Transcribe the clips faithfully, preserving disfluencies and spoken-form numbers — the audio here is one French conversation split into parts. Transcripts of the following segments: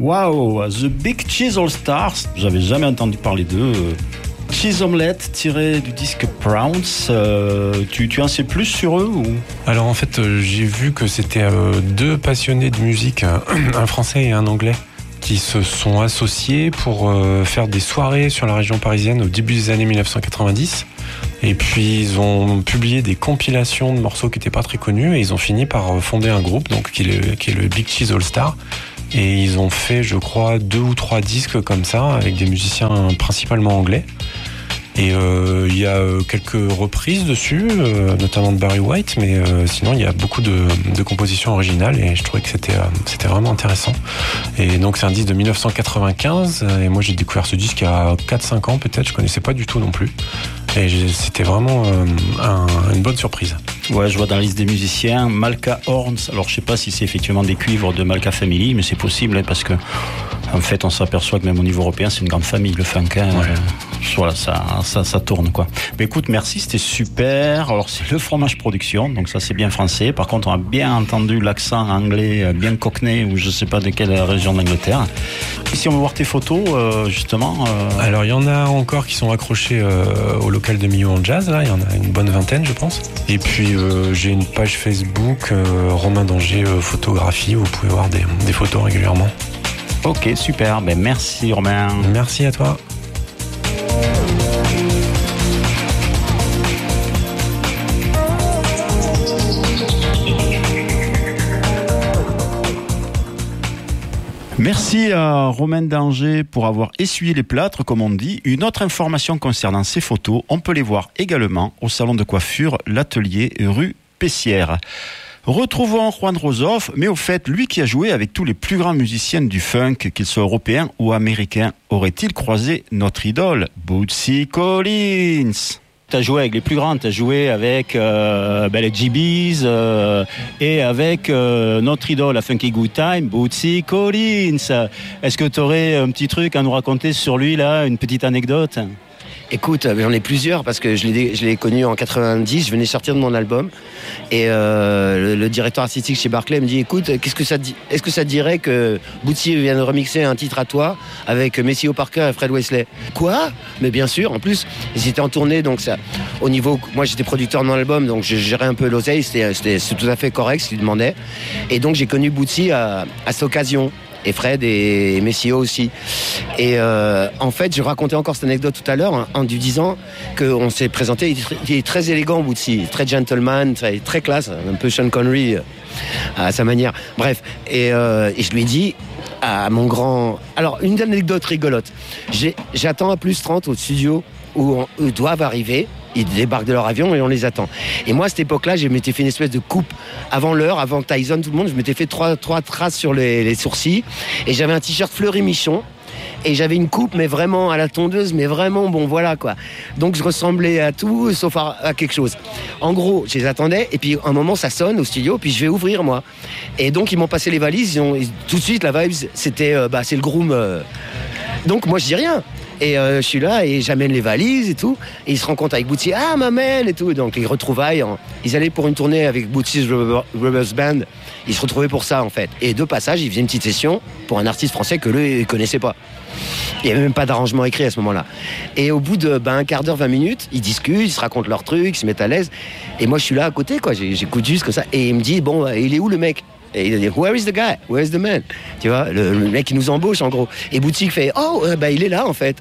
Wow, The Big Cheese All Stars, j'avais jamais entendu parler d'eux. Cheese Omelette tiré du disque Browns, euh, tu, tu en sais plus sur eux ou... Alors en fait, euh, j'ai vu que c'était euh, deux passionnés de musique, euh, un français et un anglais, qui se sont associés pour euh, faire des soirées sur la région parisienne au début des années dix-neuf cent quatre-vingt-dix. Et puis ils ont publié des compilations de morceaux qui n'étaient pas très connus et ils ont fini par fonder un groupe donc, qui, est le, qui est le Big Cheese All Star. Et ils ont fait, je crois, deux ou trois disques comme ça, avec des musiciens principalement anglais. Et euh, il y a quelques reprises dessus, euh, notamment de Barry White, mais euh, sinon il y a beaucoup de, de compositions originales et je trouvais que c'était, euh, c'était vraiment intéressant. Et donc c'est un disque de dix-neuf cent quatre-vingt-quinze et moi j'ai découvert ce disque il y a quatre cinq ans peut-être, je connaissais pas du tout non plus. Et c'était vraiment euh, un, une bonne surprise. Ouais, je vois dans la liste des musiciens Malka Horns. Alors je sais pas si c'est effectivement des cuivres de Malka Family, mais c'est possible hein, parce que en fait on s'aperçoit que même au niveau européen c'est une grande famille le funk. Hein, ouais. euh, voilà, ça, ça, ça tourne quoi. Mais écoute, merci, c'était super. Alors c'est le Fromage Production, donc ça c'est bien français. Par contre on a bien entendu l'accent anglais, bien cockney ou je sais pas de quelle région d'Angleterre. Et si on veut voir tes photos, euh, justement. Euh... Alors il y en a encore qui sont accrochés euh, au local de Millau en Jazz. Là, il y en a une bonne vingtaine, je pense. Et puis euh, j'ai une page Facebook, euh, Romain Danger euh, Photographie. Vous pouvez voir des, des photos régulièrement. Ok, super. Ben merci Romain. Merci à toi. Merci à Romain Danger pour avoir essuyé les plâtres, comme on dit. Une autre information concernant ces photos, on peut les voir également au salon de coiffure L'Atelier rue Pessière. Retrouvons Juan Rosoff, mais au fait, lui qui a joué avec tous les plus grands musiciens du funk, qu'ils soient européens ou américains, aurait-il croisé notre idole, Bootsy Collins ? T'as joué avec les plus grands, t'as joué avec euh, ben, les G B's euh, et avec euh, notre idole, la Funky Good Time, Bootsy Collins. Est-ce que t'aurais un petit truc à nous raconter sur lui, là, une petite anecdote ? Écoute, j'en ai plusieurs parce que je l'ai, je l'ai connu en quatre-vingt-dix, je venais sortir de mon album et euh, le, le directeur artistique chez Barclay me dit écoute, qu'est-ce que ça dit, est-ce que ça te dirait que Bootsy vienne remixer un titre à toi avec Maceo Parker et Fred Wesley ? Quoi ? Mais bien sûr, en plus, ils étaient en tournée donc ça, au niveau, moi j'étais producteur de mon album donc je gérais un peu l'oseille, c'était, c'était, c'était tout à fait correct ce qu'il demandait et donc j'ai connu Bootsy à, à cette occasion. Et Fred et Maceo aussi. Et euh, en fait, je racontais encore cette anecdote tout à l'heure hein, en lui disant qu'on s'est présenté, il est très, il est très élégant, Bootsy, très gentleman, très, très classe, un peu Sean Connery euh, à sa manière. Bref, et, euh, et je lui ai dit à mon grand... Alors, une anecdote rigolote. J'ai, j'attends à plus trente au studio où, on, où ils doivent arriver. Ils débarquent de leur avion et on les attend. Et moi, à cette époque-là, je m'étais fait une espèce de coupe avant l'heure, avant Tyson, tout le monde. Je m'étais fait trois, trois traces sur les, les sourcils. Et j'avais un t-shirt Fleury Michon. Et j'avais une coupe, mais vraiment à la tondeuse, mais vraiment, bon, voilà, quoi. Donc, je ressemblais à tout, sauf à, à quelque chose. En gros, je les attendais. Et puis, un moment, ça sonne au studio. Puis, je vais ouvrir, moi. Et donc, ils m'ont passé les valises. Ils ont, ils, tout de suite, la vibe, c'était, euh, bah, c'est le groom. Euh... Donc, moi, je dis rien. Et euh, je suis là et j'amène les valises et tout. Et ils se rencontrent avec Bootsy. Ah, mamelle et tout. Donc les retrouvailles. Hein. Ils allaient pour une tournée avec Bootsy's Rubbers Band. Ils se retrouvaient pour ça en fait. Et de passage, ils faisaient une petite session pour un artiste français que lui, ils connaissaient pas. Il n'y avait même pas d'arrangement écrit à ce moment-là. Et au bout de ben, un quart d'heure, vingt minutes, ils discutent, ils se racontent leurs trucs, ils se mettent à l'aise. Et moi, je suis là à côté, quoi. J'écoute juste comme ça. Et il me dit, bon, il est où le mec ? Et il a dit, where is the guy? Where is the man? Tu vois, le, le mec qui nous embauche en gros. Et Bootsy fait, oh, euh, bah il est là en fait.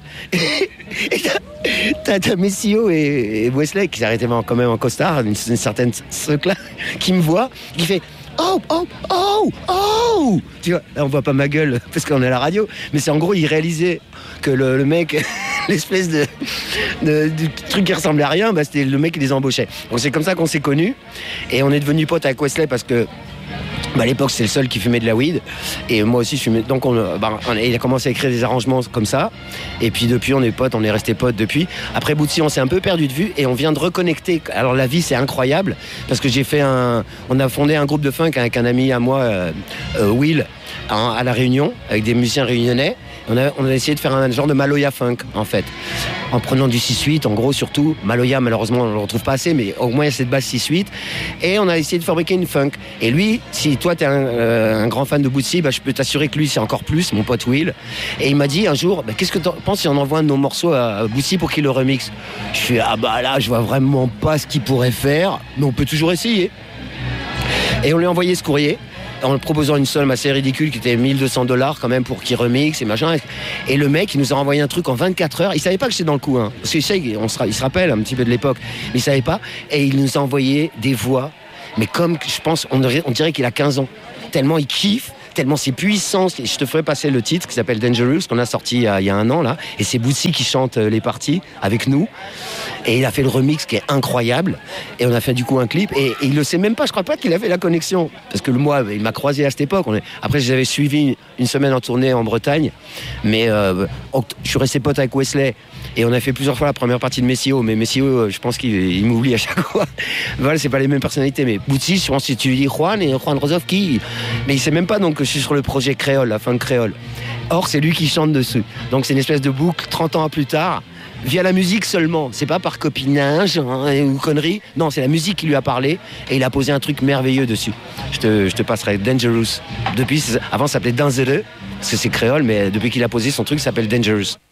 Et t'as, t'as, t'as Maceo et, et Wesley qui s'arrêtaient quand même en costard, une, une certaine truc là, qui me voit, qui fait, oh, oh, oh, oh. Tu vois, là on voit pas ma gueule parce qu'on est à la radio, mais c'est en gros, il réalisait que le, le mec, l'espèce de, de, de truc qui ressemblait à rien, bah c'était le mec qui les embauchait. Donc c'est comme ça qu'on s'est connus et on est devenus potes avec Wesley parce que bah à l'époque, c'est le seul qui fumait de la weed. Et moi aussi, je fumais. Donc, on, bah, on, il a commencé à écrire des arrangements comme ça. Et puis, depuis, on est potes, on est restés potes depuis. Après Bootsy, on s'est un peu perdu de vue et on vient de reconnecter. Alors, la vie, c'est incroyable parce que j'ai fait un. On a fondé un groupe de funk avec un ami à moi, euh, euh, Will, à, à La Réunion, avec des musiciens réunionnais. On a, on a essayé de faire un genre de Maloya funk, en fait. En prenant du six huit, en gros, surtout. Maloya, malheureusement, on ne le retrouve pas assez, mais au moins, il y a cette base six huit. Et on a essayé de fabriquer une funk. Et lui, si toi t'es un, euh, un grand fan de Bootsy, bah, je peux t'assurer que lui c'est encore plus, mon pote Will. Et il m'a dit un jour, bah, qu'est-ce que tu penses si on envoie un de nos morceaux à, à Bootsy pour qu'il le remixe? Je fais, ah bah là je vois vraiment pas ce qu'il pourrait faire, mais on peut toujours essayer. Et on lui a envoyé ce courrier en lui proposant une somme assez ridicule qui était mille deux cents dollars quand même pour qu'il remixe et machin. Et le mec, il nous a envoyé un truc en vingt-quatre heures. Il savait pas que j'étais dans le coup, hein. Parce qu'il sait, on se, il se rappelle un petit peu de l'époque, mais il savait pas. Et il nous a envoyé des voix, mais comme je pense, on dirait, on dirait qu'il a quinze ans. Tellement il kiffe, tellement c'est puissant. Je te ferai passer le titre qui s'appelle Dangerous, qu'on a sorti il y a, il y a un an là. Et c'est Bootsy qui chante les parties avec nous. Et il a fait le remix qui est incroyable. Et on a fait du coup un clip. Et, et il le sait même pas. Je crois pas qu'il a fait la connexion. Parce que moi, il m'a croisé à cette époque. On est... Après, je les avais suivis une, une semaine en tournée en Bretagne. Mais euh, je suis resté pote avec Wesley. Et on a fait plusieurs fois la première partie de Messio. Mais Messio, je pense qu'il il m'oublie à chaque fois. Voilà, c'est pas les mêmes personnalités. Mais Bootsy, je pense que si tu lui dis Juan et Juan Rozovski, mais il sait même pas donc que je suis sur le projet Créole, la fin de Créole. Or, c'est lui qui chante dessus. Donc, c'est une espèce de boucle trente ans plus tard. Via la musique seulement, c'est pas par copinage hein, ou connerie, non, c'est la musique qui lui a parlé et il a posé un truc merveilleux dessus. Je te, je te passerai Dangerous. Depuis, avant ça s'appelait Dangereux, parce que c'est créole, mais depuis qu'il a posé son truc, ça s'appelle Dangerous.